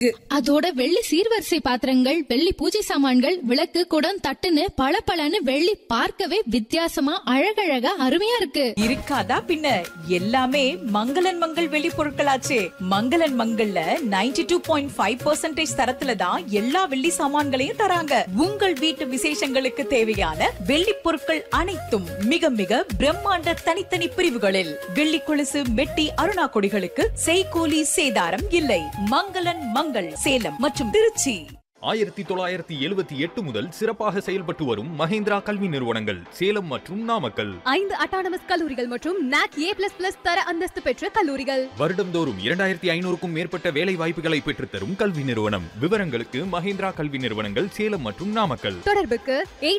அதோட வெள்ளி சீர்வரிசை பாத்திரங்கள், வெள்ளி பூஜை சாமான்கள், விளக்கு, குடம், தட்டுன்னு பளபளன்னு வெள்ளி பார்க்கவே வித்தியாசமா அழகழகா அருமையா இருக்கு. இருக்காதா பின்ன, எல்லாமே மங்களன் மங்கள் வெள்ளி பொருட்களாச்சே. மங்களன் மங்கள்ல 92.5% தரத்துல தான் எல்லா வெள்ளி சாமான்களையும் தராங்க. உங்கள் வீட்டு விசேஷங்களுக்கு தேவையான வெள்ளி பொருட்கள் அனைத்தும் மிக மிக பிரம்மாண்ட தனித்தனி பிரிவுகளில். வெள்ளி கொலுசு, மெட்டி, அருணா கொடிகளுக்கு செய்கூலி சேதாரம் இல்லை. மங்களன் மங்கள் சேலம் மற்றும் திருச்சி. 1978 முதல் சிறப்பாக செயல்பட்டு வரும் மஹேந்திரா கல்வி நிறுவனங்கள் சேலம் மற்றும் நாமக்கல். 5 அட்டானமஸ் கல்லூரிகள் மற்றும் NAC A++ தர அந்தஸ்து பெற்ற கல்லூரிகள். வருடம்தோறும் 2500க்கும் மேற்பட்ட வேலை வாய்ப்புகளை பெற்றுத்தரும் கல்வி நிறுவனம். விவரங்களுக்கு மஹேந்திரா கல்வி நிறுவனங்கள் சேலம் மற்றும் நாமக்கல். தொடர்புக்கு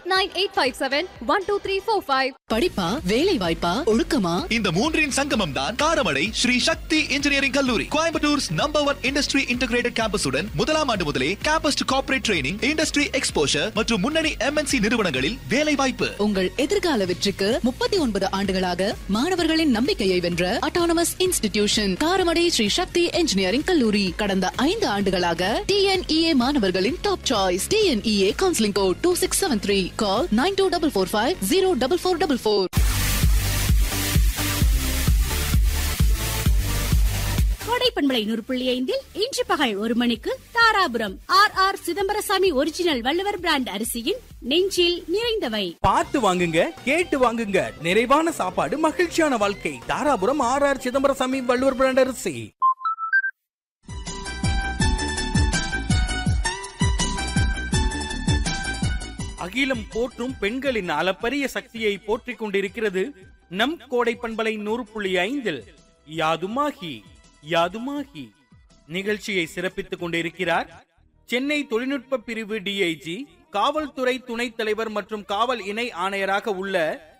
8985712345. படிப்பா, வேலை வாய்ப்பா, ஒழுக்கமா, இந்த மூன்றின் சங்கமம் தான் காரமடை ஸ்ரீ சக்தி இன்ஜினியரிங் கல்லூரி. கோயம்புத்தூர்ஸ் நம்பர் 1 இண்டஸ்ட்ரி இன்டகிரேட்டட் கேம்பஸுடன் முதலாம் ஆண்டு முதலே campus to corporate training, industry exposure மற்றும் முன்னணி MNC நிறுவனங்களில் வேலை வாய்ப்பு. உங்கள் எதிர்கால வெற்றிக்கு 39 ஆண்டுகளாக மாணவர்களின் நம்பிக்கையை வென்ற அட்டானமஸ் இன்ஸ்டிடியூஷன் காரமடை ஸ்ரீ சக்தி இன்ஜினியரிங் கல்லூரி. கடந்த 5 ஆண்டுகளாக TNEA மாணவர்களின் top choice. TNEA counselling code 2673. கால் 9244504444. கோடைப்பண்பலை 100.5 இன்று பகல் 1 மணிக்கு Dharapuram RR Chidambarasamy original Valluvar brand அரிசியின் நெஞ்சில் நிறைந்தவை. பார்த்து வாங்குங்க, கேட்டு வாங்குங்க. நிறைவான சாப்பாடு, மகிழ்ச்சியான வாழ்க்கை. தாராபுரம் RR சிதம்பரசாமி வள்ளுவர் பிராண்ட் அரிசி. அகிலம் போற்றும் பெண்களின் அளப்பரிய சக்தியை போற்றிக் கொண்டிருக்கிறது நம் கோடைப்பண்பலை 100.5 யாதுமாகி யாதுமாகி நிகழ்ச்சியை சிறப்பித்துக் கொண்டிருக்கிறார் சென்னை தொழில்நுட்ப பிரிவு DIG, காவல்துறை துணைத் தலைவர் மற்றும் காவல் இணை ஆணையராக உள்ள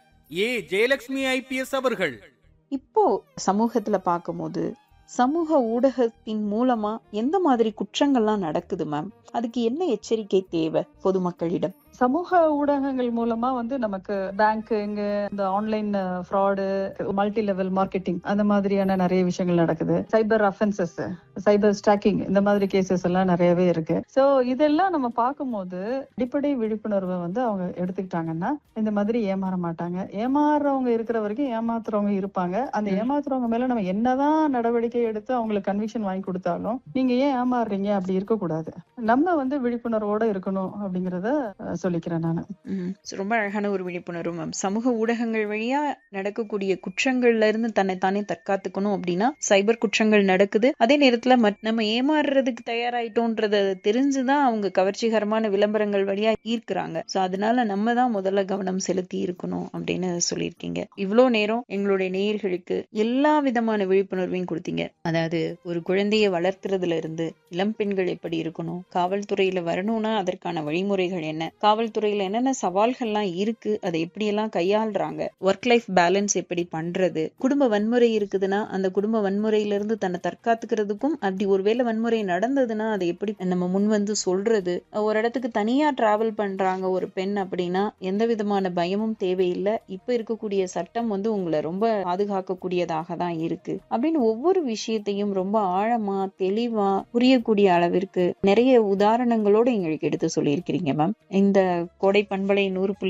ஜெயலட்சுமி IPS அவர்கள். இப்போ சமூகத்துல பார்க்கும்போது சமூக ஊடகத்தின் மூலமா எந்த மாதிரி குற்றங்கள்லாம் நடக்குது மேம்? அதுக்கு என்ன எச்சரிக்கை தேவை பொதுமக்களிடம்? சமூக ஊடகங்கள் மூலமா நமக்கு பேங்கிங், இந்த online fraud, multi level marketing, அந்த மாதிரியான நிறைய விஷயங்கள் நடக்குது. சைபர் அஃபென்சஸ், சைபர் ஸ்டாக்கிங், இந்த மாதிரி கேசஸ் எல்லாம் நிறையவே இருக்கு. சோ இதெல்லாம் நம்ம பார்க்கும்போது அடிப்படை விழிப்புணர்வை அவங்க எடுத்துக்கிட்டாங்கன்னா இந்த மாதிரி ஏமாற மாட்டாங்க. ஏமாறுறவங்க இருக்கிற வரைக்கும் ஏமாத்துறவங்க இருப்பாங்க. அந்த ஏமாத்துறவங்க மேல நம்ம என்னதான் நடவடிக்கை எடுத்து அவங்களுக்கு கன்விக்ஷன் வாங்கி கொடுத்தாலும் நீங்க ஏன் ஏமாறுறீங்க அப்படி இருக்க கூடாது. நம்ம விழிப்புணர்வோட இருக்கணும் அப்படிங்கறத சொல்லிக்கிறேன் நானு. ரொம்ப அழகான ஒரு விழிப்புணர்வு மேம். சமூக ஊடகங்கள் வழியா நடக்கக்கூடிய குற்றங்கள்ல இருந்து தன்னைத்தானே தற்காத்துக்கணும் அப்படின்னா சைபர் குற்றங்கள் நடக்குது. அதே நேரத்துல நம்ம ஏமாறுறதுக்கு தயாராயிட்டோன்றத தெரிஞ்சுதான் அவங்க கவர்ச்சிகரமான விளம்பரங்கள் வழியா ஈர்க்கிறாங்க. சோ அதனால நம்ம தான் முதல்ல கவனம் செலுத்தி இருக்கணும் அப்படின்னு சொல்லியிருக்கீங்க. இவ்வளோ நேரம் எங்களுடைய நேயர்களுக்கு எல்லா விதமான விழிப்புணர்வையும் கொடுத்தீங்க. அதாவது ஒரு குழந்தையை வளர்த்துறதுல இருந்து இளம் பெண்கள் எப்படி இருக்கணும், காவல்துறையில வரணும்னா அதற்கான வழிமுறைகள் என்ன, காவல்துறையில என்னென்ன சவால்கள்லாம் இருக்கு, அதை எப்படி எல்லாம் கையாளுறாங்க, ஒர்க் லைஃப் பேலன்ஸ் எப்படி பண்றது, குடும்ப வன்முறை இருக்குதுன்னா அந்த குடும்ப வன்முறையில இருந்து தன்னை தற்காத்துக்கிறதுக்கும், அப்படி ஒருவேளை வன்முறை நடந்ததுன்னா அதை எப்படி நம்ம முன் வந்து சொல்றது, ஒரு இடத்துக்கு தனியா டிராவல் பண்றாங்க ஒரு பெண் அப்படின்னா எந்த விதமான பயமும் தேவையில்லை, இப்ப இருக்கக்கூடிய சட்டம் உங்களை ரொம்ப பாதுகாக்கக்கூடியதாக தான் இருக்கு அப்படின்னு ஒவ்வொரு விஷயத்தையும் ரொம்ப ஆழமா தெளிவா புரியக்கூடிய அளவிற்கு நிறைய உதாரணங்களோட எங்களுக்கு எடுத்து சொல்லியிருக்கிறீங்க மேம். இந்த கோடை பண்பலை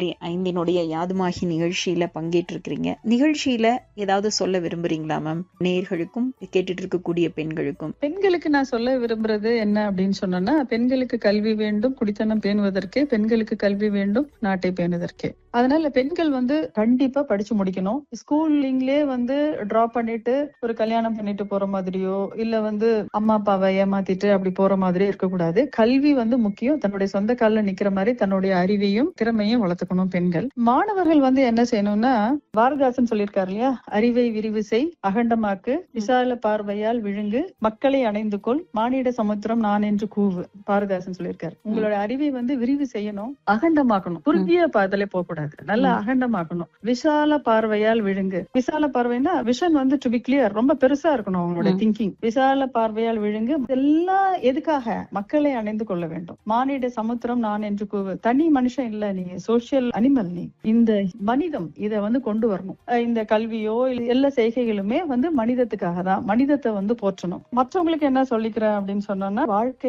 100.5 யாதுமாகி நிகழ்ச்சியில பங்கேற்று இருக்கிறீங்க. நிகழ்ச்சியில ஏதாவது சொல்ல விரும்புறீங்களா மேம் நேயர்களுக்கும் கேட்டுட்டு இருக்கக்கூடிய பெண்களுக்கும்? பெண்களுக்கு நான் சொல்ல விரும்புறது என்ன அப்படின்னு சொன்னா, பெண்களுக்கு கல்வி வேண்டும் குடித்தனம் பேணுவதற்கே, பெண்களுக்கு கல்வி வேண்டும் நாட்டை பேணுவதற்கே. அதனால பெண்கள் கண்டிப்பா படிச்சு முடிக்கணும். ஸ்கூலிங்லயே டிராப் பண்ணிட்டு ஒரு கல்யாணம் பண்ணிட்டு போற மாதிரியோ இல்ல அம்மா அப்பாவை ஏமாத்திட்டு அப்படி போற மாதிரி இருக்கக்கூடாது. கல்வி முக்கியம். தன்னுடைய சொந்த காலில் நிக்கிற மாதிரி தன்னுடைய அறிவையும் திறமையும் வளர்த்துக்கணும் பெண்கள். மாணவர்கள் என்ன செய்யணும்னா, பாரதிதாசன் சொல்லியிருக்காரு இல்லையா, அறிவை விரிவு செய், அகண்டமாக்கு, விசால பார்வையால் விழுங்கு, மக்களை அணைந்து கொள், மானிட சமுத்திரம் நான் என்று கூவு. பாரதிதாசன் சொல்லியிருக்காரு. உங்களோட அறிவை விரிவு செய்யணும், அகண்டமாக்கணும். குறுகிய பாதையில போக கூடாது, நல்லா அகண்டமாக்கணும். விசால பார்வையால் விழுங்கு. விசால பார்வைன்னா விஷன் டு பி கிளியர், ரொம்ப பெருசா இருக்கணும் அவங்களோட திங்கிங். விசால பார்வையால் விழுங்கு. இதெல்லாம் எதுக்காக? மக்களை அணைந்து கொள்ள வேண்டும். மானிட சமுத்திரம் நான் என்று கூவு. தனி மனுஷன் இல்ல, நீ சோசியல் அனிமல். நீ இந்த மனிதம் இத கொண்டு வரணும். இந்த கல்வியோ எல்லா செய்கைகளுமே மனிதத்துக்காக தான். மனிதத்தை போற்றணும். மற்றவங்களுக்கு என்ன சொல்லிக்கிறேன் அப்படின்னு சொன்னா, வாழ்க்கை